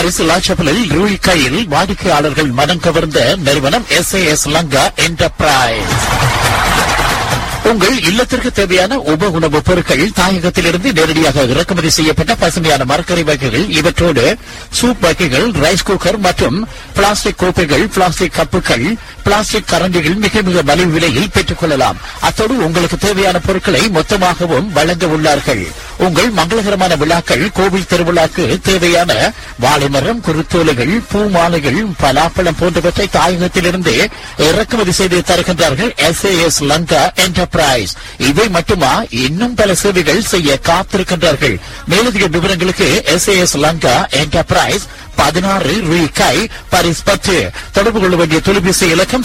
Paris லாச்சப்பலில் ரூய் கையில் வாடிக்கையாளர்கள் மனம் கவர்ந்த நிறுவனம் SAS லங்கா என்டர்பிரைஸ். உங்கள் இல்லத்திற்கு தேவையான உப உணவுப் பொருட்கள் தாயகத்திலிருந்து நேரடியாக இறக்குமதி செய்யப்பட்ட பசுமையான மரக்கறி வகைகள், இவற்றோடு சூப் வகைகள், ரைஸ் குக்கர் மற்றும் பிளாஸ்டிக் கோப்பைகள், பிளாஸ்டிக் கப்புகள், பிளாஸ்டிக் கரண்டிகள் மிக மிக மலிவு விலையில் பெற்றுக் கொள்ளலாம். அத்தோடு உங்களுக்கு தேவையான பொருட்களை மொத்தமாகவும் வழங்க உள்ளார்கள். உங்கள் மங்களகரமான விழாக்கள், கோவில் திருவிழாக்கு தேவையான வாழைமரம், குருத்தோலைகள், பூ மாலைகள், பலாப்பழம் போன்றவற்றை தாயகத்திலிருந்து இறக்குமதி செய்து தருகின்றார்கள் SAS லங்கா என்டர்பிரைஸ். இவை மட்டுமா, இன்னும் பல சேவைகள் செய்ய காத்திருக்கின்றார்கள். மேலதிக விவரங்களுக்கு SAS லங்கா என்டர்பிரைஸ் 16 ரூபாய் பாரிஸ் 10. தொடர்பு கொள்ள வேண்டிய தொலைபேசி இலக்கம்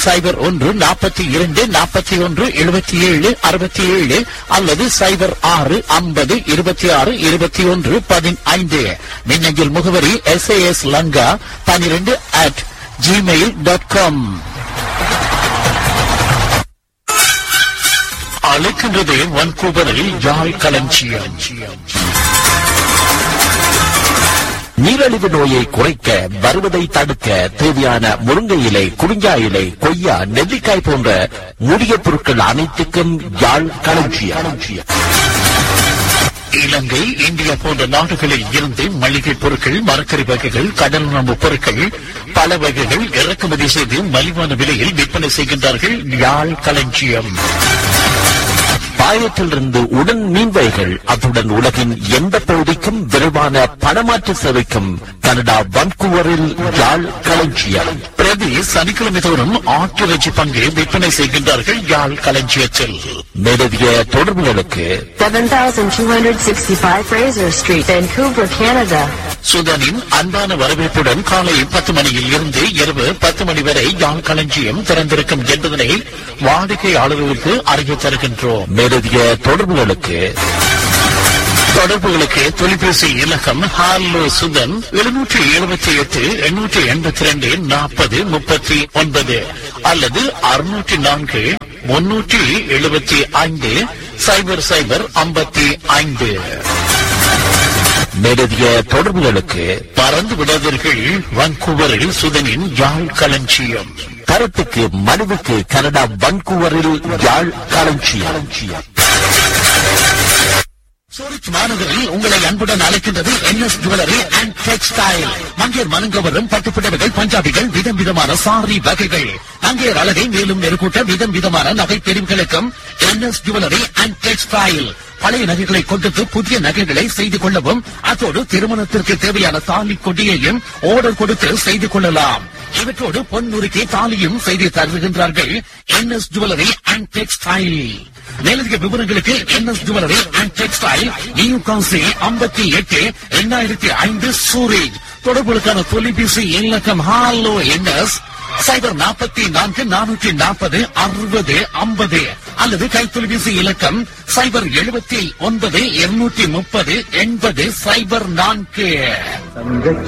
0142417767 அல்லது 0650262115. மின்னஞ்சல் முகவரி SAS லங்கா 12@gmail.com. அழைக்கின்றது வான்கூவரில் யாழ் களஞ்சியம். நீரிழிவு நோயை குறைக்க, வருவதை தடுக்க தேவையான முருங்கை இலை, குறிஞ்சா இலை, கொய்யா, நெல்லிக்காய் போன்ற மூலிகை பொருட்கள் அனைத்துக்கும் யாழ் களஞ்சியம். இலங்கை, இந்தியா போன்ற நாடுகளில் இருந்து மளிகை பொருட்கள், மரக்கறி வகைகள், கடல் உணவு பொருட்கள் பல வகைகள் இறக்குமதி செய்து மலிவான விலையில் விற்பனை செய்கின்றார்கள் யாழ் களஞ்சியம். பாயத்திலிருந்து உடன் மீன்வைகள், அத்துடன் உலகின் எந்த பகுதிக்கும் விரைவான பணமாற்று சேவைக்கும் கனடா வான்கூவரில் யாழ் களஞ்சியம். பிரதி சனிக்கிழமை தோறும் ஆட்டிறைச்சி பங்கு விற்பனை செய்கின்றார்கள் யாழ் களஞ்சியத்தில். மேலதிக தொடர்புகளுக்கு 7265 Fraser Street, Vancouver, Canada. சுதனின் அன்பான வரவேற்புடன் காலை 10 மணியில் இருந்து இரவு 10 மணி வரை யாழ் களஞ்சியம் திறந்திருக்கும் என்பதனை வாடிக்கையாளர்களுக்கு அறிவித்து தருகின்றோம். மேலதிக தொடர்புகளுக்கு தொலைபேசி இலக்கம் ஹாலோ சுதன் 778-882-4039 அல்லது 604-375-0055. மேலதிக தொடர்புகளுக்கு பறந்து விடாதீர்கள், வான்கூவரில் சுதனின் யாழ் களஞ்சியம். தரத்துக்கு மனுவுக்கு கனடா வான்கூவரில் யாழ் களஞ்சியம். சூரிச் மாநகரில் உங்களை அன்புடன் அழைக்கின்றது NS ஜுவல்லரி அண்ட் டெக்ஸ்டைல். மங்கையர் மனங்கவரும் பட்டுப்புடவைகள், பஞ்சாபிகள், விதம் விதமான சாரி வகைகள், மங்கையர் அழகை மேலும் மெருகூட்ட விதம் விதமான நகை தெரிவுகளுக்கும் NS ஜுவல்லரி அண்ட் டெக்ஸ்டைல். பழைய நகைகளை கொடுத்து புதிய நகைகளை செய்து கொள்ளவும், அதோடு திருமணத்திற்கு தேவையான தாலி கொடியையும் ஆர்டர் கொடுத்து செய்து கொள்ளலாம். இவற்றோடு பொன்னுரிக்கை தாலியும் செய்து தருகின்றார்கள் NS ஜுவல்லரி அண்ட் டெக்ஸ்டைல். மேலதிக விவரங்களுக்கு NS jewellery and textile, new கவுன்சி 58 2005 sewerage. தொடர்புகளுக்கான தொலைபேசி இலக்கம் ஹாலோ NS 049-440-60-50 அல்லது கைத்தொலைபேசி இலக்கம் 079-230-80-04.